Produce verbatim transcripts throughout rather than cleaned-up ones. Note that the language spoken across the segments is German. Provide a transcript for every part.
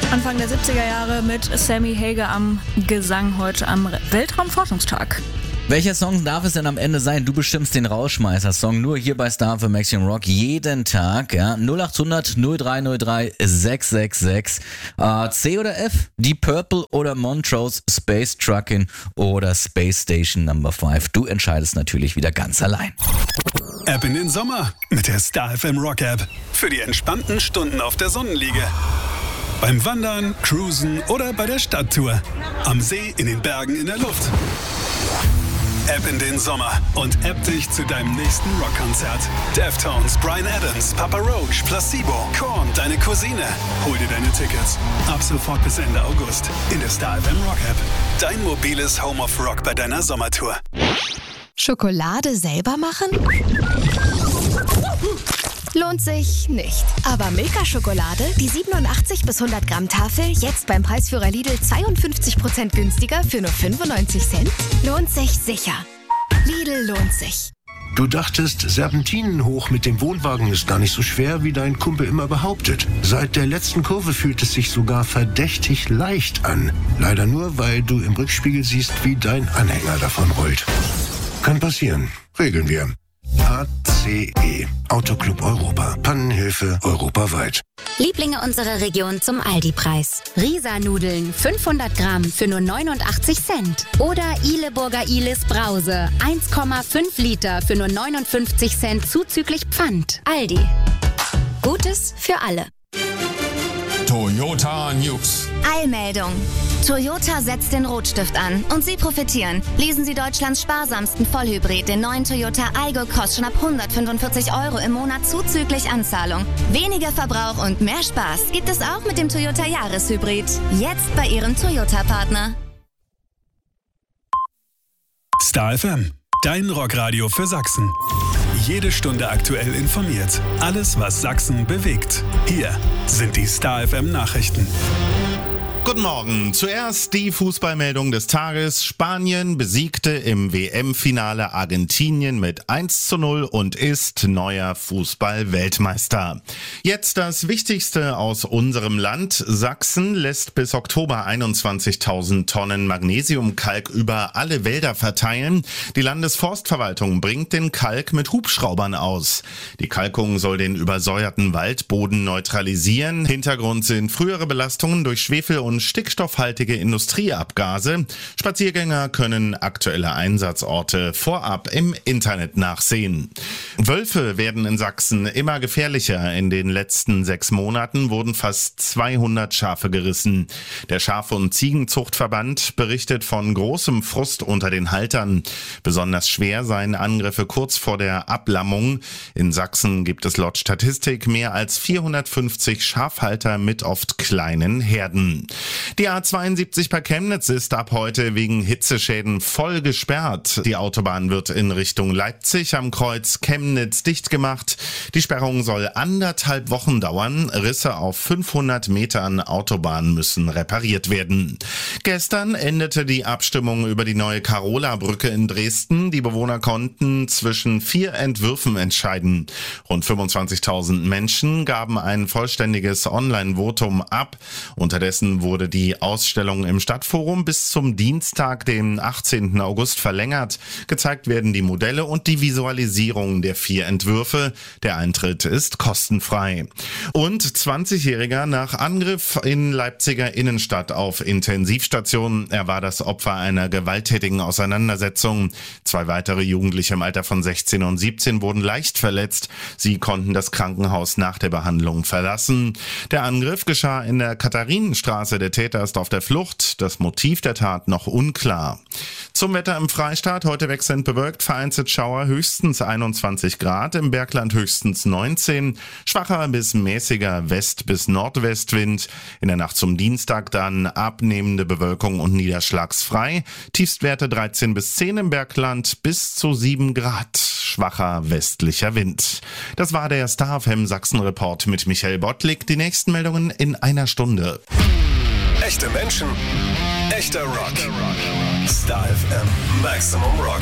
Anfang der siebziger Jahre mit Sammy Hagar am Gesang heute am Weltraumforschungstag. Welcher Song darf es denn am Ende sein? Du bestimmst den Rausschmeißer-Song nur hier bei Star für Maximum Rock jeden Tag. Ja? null acht hundert null drei null drei sechs sechs sechs. Äh, C oder F? Deep Purple oder Montrose, Space Truckin' oder Space Station Number fünf. Du entscheidest natürlich wieder ganz allein. Ab in den Sommer mit der Star F M Rock App. Für die entspannten Stunden auf der Sonnenliege. Beim Wandern, Cruisen oder bei der Stadttour. Am See, in den Bergen, in der Luft. App in den Sommer und app dich zu deinem nächsten Rockkonzert. Deftones, Bryan Adams, Papa Roach, Placebo, Korn, deine Cousine. Hol dir deine Tickets. Ab sofort bis Ende August in der Star F M Rock App. Dein mobiles Home of Rock bei deiner Sommertour. Schokolade selber machen? Lohnt sich nicht. Aber Milka-Schokolade, die siebenundachtzig bis hundert Gramm Tafel, jetzt beim Preisführer Lidl zweiundfünfzig Prozent günstiger für nur fünfundneunzig Cent? Lohnt sich sicher. Lidl lohnt sich. Du dachtest, Serpentinen hoch mit dem Wohnwagen ist gar nicht so schwer, wie dein Kumpel immer behauptet. Seit der letzten Kurve fühlt es sich sogar verdächtig leicht an. Leider nur, weil du im Rückspiegel siehst, wie dein Anhänger davon rollt. Kann passieren. Regeln wir. A C E. Autoclub Europa. Pannenhilfe europaweit. Lieblinge unserer Region zum Aldi-Preis. Risa-Nudeln fünfhundert Gramm für nur neunundachtzig Cent. Oder Ileburger Ilis Brause eins Komma fünf Liter für nur neunundfünfzig Cent zuzüglich Pfand. Aldi. Gutes für alle. Toyota News. Eilmeldung. Toyota setzt den Rotstift an und Sie profitieren. Lesen Sie Deutschlands sparsamsten Vollhybrid, den neuen Toyota Aygo, kostet schon ab hundertfünfundvierzig Euro im Monat zuzüglich Anzahlung. Weniger Verbrauch und mehr Spaß gibt es auch mit dem Toyota Jahreshybrid. Jetzt bei Ihrem Toyota-Partner. Star F M, dein Rockradio für Sachsen. Jede Stunde aktuell informiert. Alles, was Sachsen bewegt. Hier sind die Star F M Nachrichten. Guten Morgen. Zuerst die Fußballmeldung des Tages. Spanien besiegte im W M-Finale Argentinien mit eins zu null und ist neuer Fußball-Weltmeister. Jetzt das Wichtigste aus unserem Land. Sachsen lässt bis Oktober einundzwanzigtausend Tonnen Magnesiumkalk über alle Wälder verteilen. Die Landesforstverwaltung bringt den Kalk mit Hubschraubern aus. Die Kalkung soll den übersäuerten Waldboden neutralisieren. Hintergrund sind frühere Belastungen durch Schwefel und stickstoffhaltige Industrieabgase. Spaziergänger können aktuelle Einsatzorte vorab im Internet nachsehen. Wölfe werden in Sachsen immer gefährlicher. In den letzten sechs Monaten wurden fast zweihundert Schafe gerissen. Der Schaf- und Ziegenzuchtverband berichtet von großem Frust unter den Haltern. Besonders schwer seien Angriffe kurz vor der Ablammung. In Sachsen gibt es laut Statistik mehr als vierhundertfünfzig Schafhalter mit oft kleinen Herden. Die A zweiundsiebzig bei Chemnitz ist ab heute wegen Hitzeschäden voll gesperrt. Die Autobahn wird in Richtung Leipzig am Kreuz Chemnitz dicht gemacht. Die Sperrung soll anderthalb Wochen dauern. Risse auf fünfhundert Metern Autobahn müssen repariert werden. Gestern endete die Abstimmung über die neue Karola-Brücke in Dresden. Die Bewohner konnten zwischen vier Entwürfen entscheiden. Rund fünfundzwanzigtausend Menschen gaben ein vollständiges Online-Votum ab. Unterdessen wurde die Ausstellung im Stadtforum bis zum Dienstag, den achtzehnten August, verlängert. Gezeigt werden die Modelle und die Visualisierung der vier Entwürfe. Der Eintritt ist kostenfrei. Und zwanzigjähriger nach Angriff in Leipziger Innenstadt auf Intensivstation. Er war das Opfer einer gewalttätigen Auseinandersetzung. Zwei weitere Jugendliche im Alter von sechzehn und siebzehn wurden leicht verletzt. Sie konnten das Krankenhaus nach der Behandlung verlassen. Der Angriff geschah in der Katharinenstraße. Der Täter ist auf der Flucht. Das Motiv der Tat noch unklar. Zum Wetter im Freistaat. Heute wechselnd bewölkt, vereinzelt Schauer, höchstens einundzwanzig Grad. Im Bergland höchstens neunzehn. Schwacher bis mäßiger West- bis Nordwestwind. In der Nacht zum Dienstag dann abnehmende Bewölkung und niederschlagsfrei. Tiefstwerte dreizehn bis zehn im Bergland, bis zu sieben Grad. Schwacher westlicher Wind. Das war der Star F M Sachsen-Report mit Michael Bottlik. Die nächsten Meldungen in einer Stunde. Echte Menschen, echter Rock. Star F M Maximum Rock.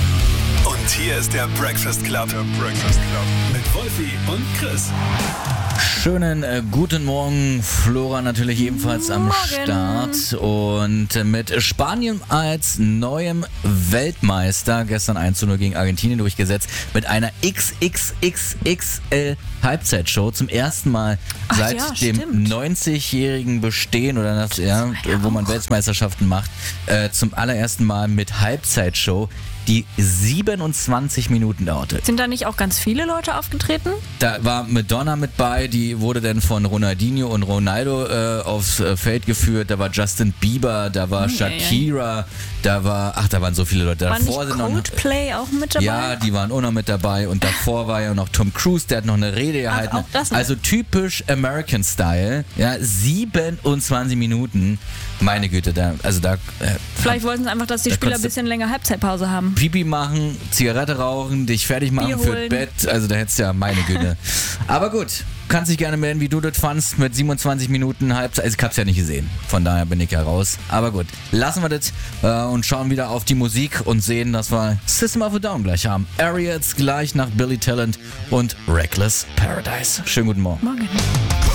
Und hier ist der Breakfast Club. Der Breakfast Club. Mit Wolfi und Chris. Schönen äh, guten Morgen, Flora natürlich ebenfalls am Morgen. Start und äh, mit Spanien als neuem Weltmeister gestern eins zu null gegen Argentinien durchgesetzt mit einer X X X X L Halbzeitshow zum ersten Mal Ach seit ja, dem stimmt. neunzigjährigen Bestehen oder das, ja, ja wo man auch. Weltmeisterschaften macht, äh, zum allerersten Mal mit Halbzeitshow, die siebenundzwanzig Minuten dauerte. Sind da nicht auch ganz viele Leute aufgetreten? Da war Madonna mit bei, die wurde dann von Ronaldinho und Ronaldo äh, aufs äh, Feld geführt. Da war Justin Bieber, da war Hm, ja, ja. Shakira, da war, ach, da waren so viele Leute. War Davor nicht sind noch, Coldplay auch mit dabei? ja, die waren auch noch mit dabei und davor war ja noch Tom Cruise, der hat noch eine Rede gehalten. auch das noch. Also typisch American Style, ja, siebenundzwanzig Minuten. Meine Güte, da, also da, äh, Vielleicht wollten sie einfach, dass die Da Spieler ein konntest du- bisschen länger Halbzeitpause haben. Pipi machen, Zigarette rauchen, dich fertig machen Bier für holen. Bett. Also da hättest du ja meine Güte. Aber gut, kannst dich gerne melden, wie du das fandst mit siebenundzwanzig Minuten Halbzeit. Also ich hab's ja nicht gesehen, von daher bin ich ja raus. Aber gut, lassen wir das äh, und schauen wieder auf die Musik und sehen, dass wir System of a Down gleich haben. Ariats gleich nach Billy Talent und Reckless Paradise. Schönen guten Morgen. Morgen.